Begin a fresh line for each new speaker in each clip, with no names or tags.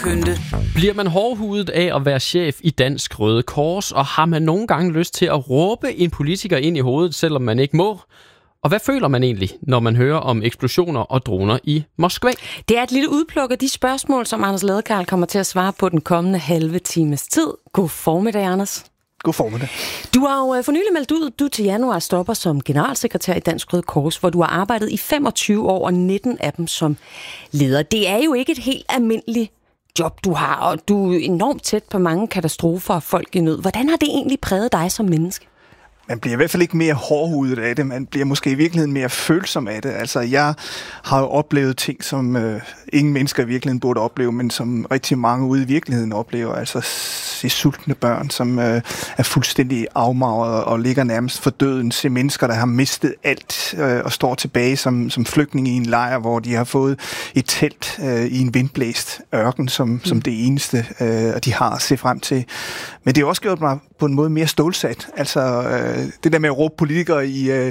pynte.
Bliver man hårdhudet af at være chef i Dansk Røde Kors, og har man nogle gange lyst til at råbe en politiker ind i hovedet, selvom man ikke må? Og hvad føler man egentlig, når man hører om eksplosioner og droner i Moskva?
Det er et lille udpluk af de spørgsmål, som Anders Ladekarl kommer til at svare på den kommende halve times tid. God formiddag, Anders.
God formiddag.
Du har jo for nylig meldt ud, at du til januar stopper som generalsekretær i Dansk Røde Kors, hvor du har arbejdet i 25 år og 19 af dem som leder. Det er jo ikke et helt almindeligt job, du har, og du er enormt tæt på mange katastrofer og folk i nød. Hvordan har det egentlig præget dig som menneske?
Man bliver i hvert fald ikke mere hårdhudet af det. Man bliver måske i virkeligheden mere følsom af det. Altså, jeg har jo oplevet ting, som ingen mennesker i virkeligheden burde opleve, men som rigtig mange ude i virkeligheden oplever. Altså, se sultne børn, som er fuldstændig afmagret og ligger nærmest for døden. Se mennesker, der har mistet alt og står tilbage som flygtninge i en lejr, hvor de har fået et telt i en vindblæst ørken som det eneste, og de har at se frem til. Men det har også gjort mig på en måde mere stålsat. Altså, det der med at råbe politikere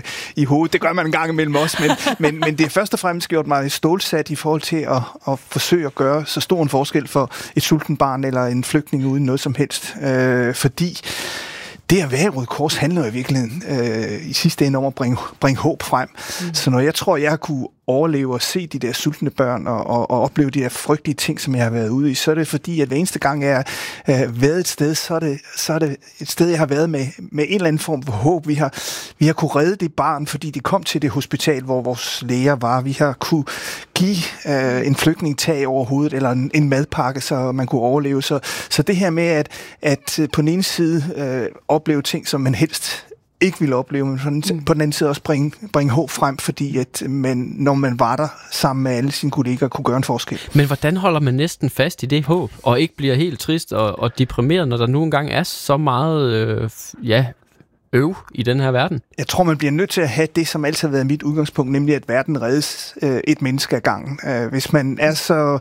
i hovedet, det gør man en gang imellem også, men det har først og fremmest gjort mig stålsat i forhold til at forsøge at gøre så stor en forskel for et sultent barn eller en flygtning uden noget som helst. Fordi det at være i Røde Kors handler i virkeligheden i sidste ende om at bringe håb frem. Så når jeg tror, jeg har kunne overleve og se de der sultne børn og opleve de der frygtelige ting, som jeg har været ude i, så er det fordi, at hver eneste gang jeg har været et sted, så er det et sted, jeg har været med en eller anden form for håb. Vi har kunne redde det barn, fordi de kom til det hospital, hvor vores læger var. Vi har kunne give en flygtning tag over hovedet, eller en madpakke, så man kunne overleve. Så det her med at på den ene side opleve ting, som man helst ikke ville opleve, men på den anden side også bringe håb frem, fordi at når man var der sammen med alle sine kolleger, kunne gøre en forskel.
Men hvordan holder man næsten fast i det håb, og ikke bliver helt trist og deprimeret, når der nu engang er så meget i den her verden?
Jeg tror, man bliver nødt til at have det, som altid har været mit udgangspunkt, nemlig at verden reddes et menneske ad gangen. Hvis man er så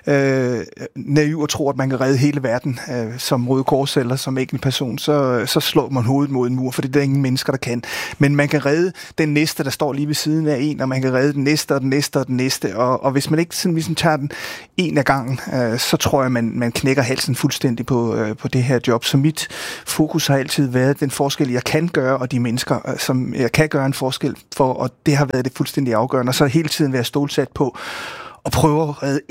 naiv og tror, at man kan redde hele verden som Røde Kors eller som enkelt person, så slår man hovedet mod en mur, for det er der ingen mennesker, der kan. Men man kan redde den næste, der står lige ved siden af en, og man kan redde den næste og den næste og den næste. Og hvis man ikke sådan, ligesom tager den en af gangen, så tror jeg, man knækker halsen fuldstændig på det her job. Så mit fokus har altid været den forskel, jeg kan gøre, og de mennesker, som jeg kan gøre en forskel for, og det har været det fuldstændig afgørende. Og så hele tiden være stålsat på og prøve at redde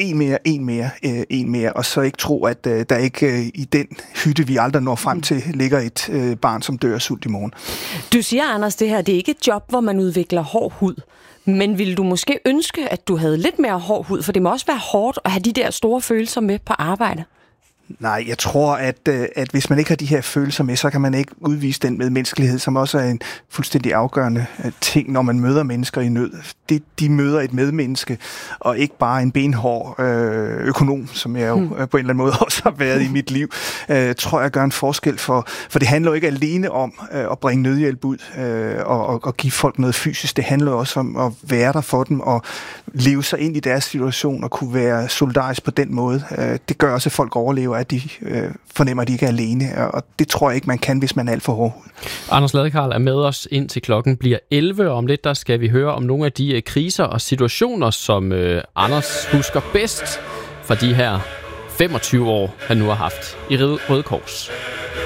en mere, og så ikke tro, at der ikke i den hytte, vi aldrig når frem til, ligger et barn, som dør af sult i morgen.
Du siger, Anders, det her, det er ikke et job, hvor man udvikler hård hud. Men ville du måske ønske, at du havde lidt mere hård hud? For det må også være hårdt at have de der store følelser med på arbejde.
Nej, jeg tror, at hvis man ikke har de her følelser med, så kan man ikke udvise den medmenneskelighed, som også er en fuldstændig afgørende ting, når man møder mennesker i nød. De møder et medmenneske, og ikke bare en benhård økonom, som jeg jo på en eller anden måde også har været i mit liv, tror jeg gør en forskel for det handler jo ikke alene om at bringe nødhjælp ud og give folk noget fysisk. Det handler også om at være der for dem og leve sig ind i deres situation og kunne være solidarisk på den måde. Det gør også, at folk overlever, at de fornemmer, at de ikke er alene, og det tror jeg ikke, man kan, hvis man er alt for hård.
Anders Ladekarl er med os indtil klokken bliver 11, og om lidt der skal vi høre om nogle af de kriser og situationer, som Anders husker bedst fra de her 25 år, han nu har haft i Røde Kors.